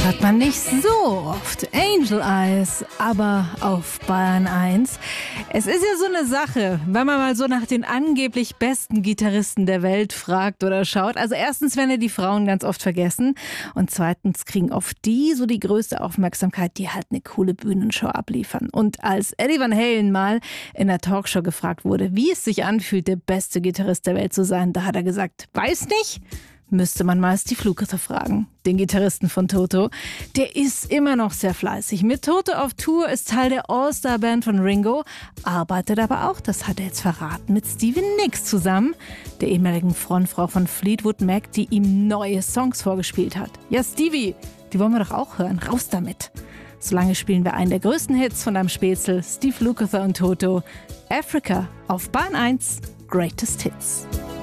hört man nicht so oft. Angel Eyes, aber auf Bayern 1. Es ist ja so eine Sache, wenn man mal so nach den angeblich besten Gitarristen der Welt fragt oder schaut. Also erstens werden ja die Frauen ganz oft vergessen und zweitens kriegen oft die so die größte Aufmerksamkeit, die halt eine coole Bühnenshow abliefern. Und als Eddie Van Halen mal in der Talkshow gefragt wurde, wie es sich anfühlt, der beste Gitarrist der Welt zu sein, da hat er gesagt, weiß nicht. Müsste man mal Steve Lukather fragen, den Gitarristen von Toto. Der ist immer noch sehr fleißig. Mit Toto auf Tour, ist Teil der All-Star-Band von Ringo, arbeitet aber auch, das hat er jetzt verraten, mit Stevie Nicks zusammen, der ehemaligen Frontfrau von Fleetwood Mac, die ihm neue Songs vorgespielt hat. Ja, Stevie, die wollen wir doch auch hören. Raus damit. Solange spielen wir einen der größten Hits von deinem Spätzle, Steve Lukather und Toto. Africa auf Bahn 1, Greatest Hits.